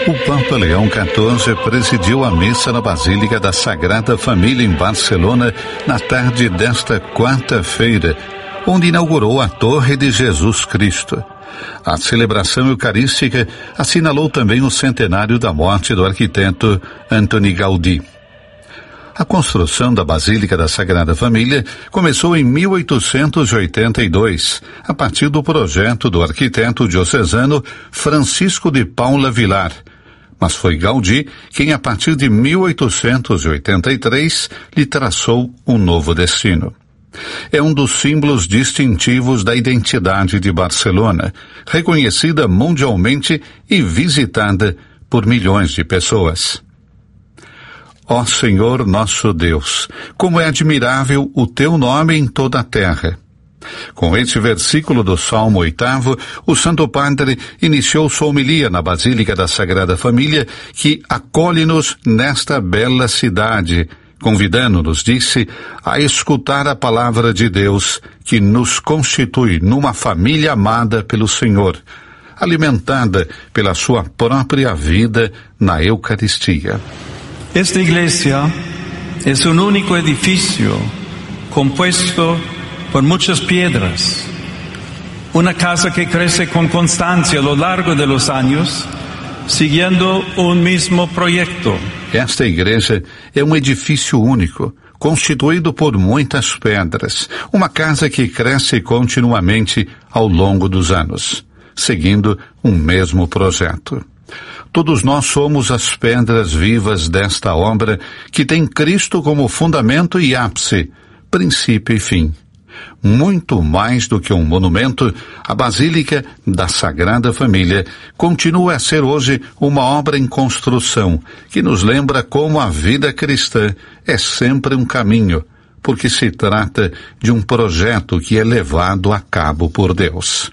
O Papa Leão XIV presidiu a missa na Basílica da Sagrada Família em Barcelona na tarde desta quarta-feira, onde inaugurou a Torre de Jesus Cristo. A celebração eucarística assinalou também o centenário da morte do arquiteto Antoni Gaudí. A construção da Basílica da Sagrada Família começou em 1882, a partir do projeto do arquiteto diocesano Francisco de Paula Vilar. Mas foi Gaudí quem, a partir de 1883, lhe traçou um novo destino. É um dos símbolos distintivos da identidade de Barcelona, reconhecida mundialmente e visitada por milhões de pessoas. Ó Senhor nosso Deus, como é admirável o teu nome em toda a terra. Com este versículo do Salmo 8º, o Santo Padre iniciou sua homilia na Basílica da Sagrada Família, que acolhe-nos nesta bela cidade, convidando-nos, disse, a escutar a palavra de Deus, que nos constitui numa família amada pelo Senhor, alimentada pela sua própria vida na Eucaristia. Esta iglesia es un único edificio compuesto por muchas piedras. Una casa que crece con constancia a lo largo de los años, siguiendo un mismo proyecto. Esta igreja é um edifício único, constituído por muitas pedras. Uma casa que cresce continuamente ao longo dos anos, seguindo um mesmo projeto. Todos nós somos as pedras vivas desta obra que tem Cristo como fundamento e ápice, princípio e fim. Muito mais do que um monumento, a Basílica da Sagrada Família continua a ser hoje uma obra em construção que nos lembra como a vida cristã é sempre um caminho, porque se trata de um projeto que é levado a cabo por Deus.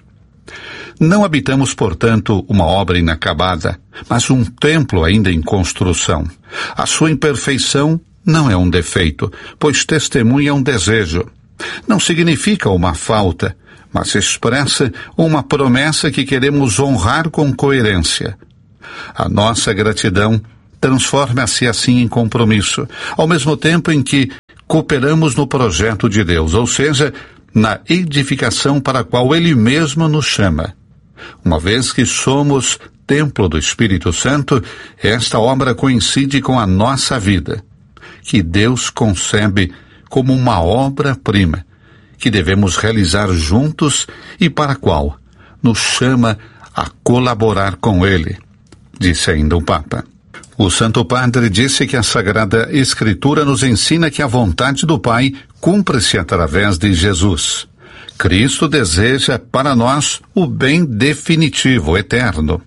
Não habitamos, portanto, uma obra inacabada, mas um templo ainda em construção. A sua imperfeição não é um defeito, pois testemunha um desejo. Não significa uma falta, mas expressa uma promessa que queremos honrar com coerência. A nossa gratidão transforma-se assim em compromisso, ao mesmo tempo em que cooperamos no projeto de Deus, ou seja, na edificação para a qual Ele mesmo nos chama. Uma vez que somos templo do Espírito Santo, esta obra coincide com a nossa vida, que Deus concebe como uma obra-prima, que devemos realizar juntos e para a qual nos chama a colaborar com Ele, disse ainda o Papa. O Santo Padre disse que a Sagrada Escritura nos ensina que a vontade do Pai cumpre-se através de Jesus. Cristo deseja para nós o bem definitivo, eterno.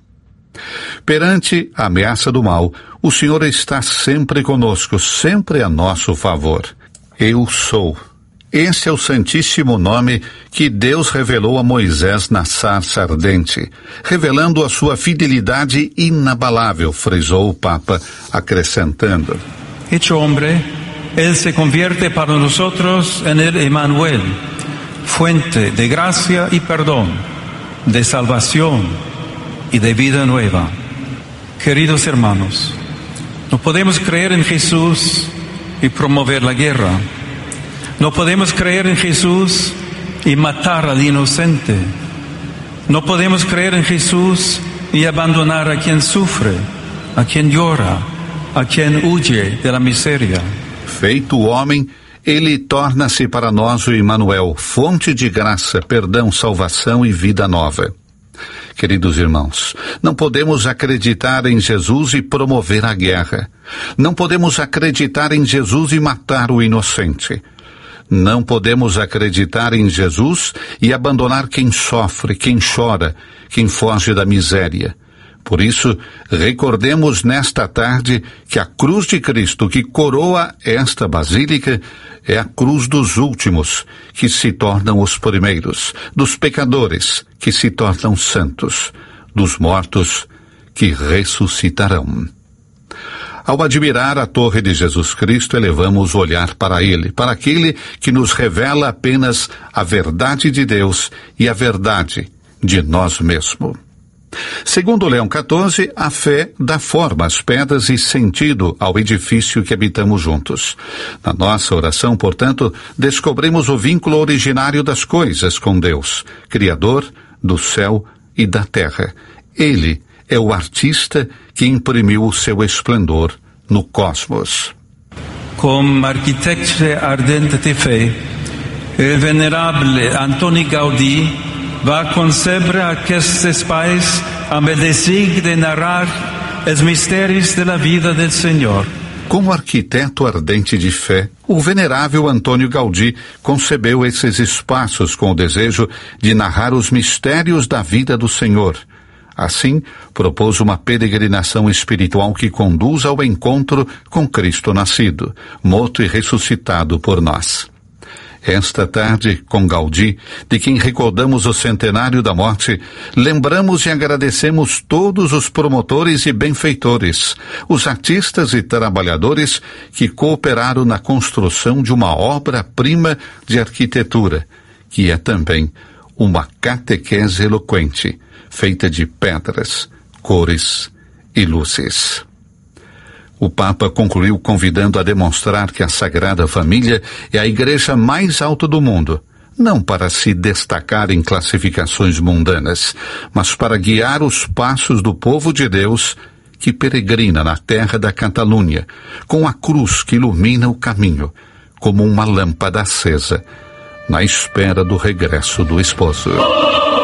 Perante a ameaça do mal, o Senhor está sempre conosco, sempre a nosso favor. Eu sou. Esse é o santíssimo nome que Deus revelou a Moisés na sarça ardente, revelando a sua fidelidade inabalável, frisou o Papa, acrescentando. Hecho hombre, Él se convierte para nosotros en el Emmanuel, fuente de gracia y perdón, de salvación y de vida nueva. Queridos hermanos, no podemos creer en Jesús y promover la guerra. No podemos creer en Jesús y matar al inocente. No podemos creer en Jesús y abandonar a quien sufre, a quien llora, a quien huye de la miseria. Feito homem, Ele torna-se para nós o Emmanuel, fonte de graça, perdão, salvação e vida nova. Queridos irmãos, não podemos acreditar em Jesus e promover a guerra. Não podemos acreditar em Jesus e matar o inocente. Não podemos acreditar em Jesus e abandonar quem sofre, quem chora, quem foge da miséria. Por isso, recordemos nesta tarde que a cruz de Cristo que coroa esta basílica é a cruz dos últimos, que se tornam os primeiros, dos pecadores, que se tornam santos, dos mortos, que ressuscitarão. Ao admirar a Torre de Jesus Cristo, elevamos o olhar para Ele, para aquele que nos revela apenas a verdade de Deus e a verdade de nós mesmos. Segundo Leão XIV, a fé dá forma às pedras e sentido ao edifício que habitamos juntos. Na nossa oração, portanto, descobrimos o vínculo originário das coisas com Deus, Criador do céu e da terra. Ele é o artista que imprimiu o seu esplendor no cosmos. Comme architecte ardente de fé, o venerable Antoni Gaudí va concebre aquests espais amb el desig de narrar os mistérios da vida do Senhor. Como arquiteto ardente de fé, o venerável Antônio Gaudí concebeu esses espaços com o desejo de narrar os mistérios da vida do Senhor. Assim, propôs uma peregrinação espiritual que conduz ao encontro com Cristo nascido, morto e ressuscitado por nós. Esta tarde, com Gaudí, de quem recordamos o centenário da morte, lembramos e agradecemos todos os promotores e benfeitores, os artistas e trabalhadores que cooperaram na construção de uma obra-prima de arquitetura, que é também uma catequese eloquente, feita de pedras, cores e luzes. O Papa concluiu convidando a demonstrar que a Sagrada Família é a igreja mais alta do mundo, não para se destacar em classificações mundanas, mas para guiar os passos do povo de Deus que peregrina na terra da Catalunha, com a cruz que ilumina o caminho, como uma lâmpada acesa, na espera do regresso do esposo.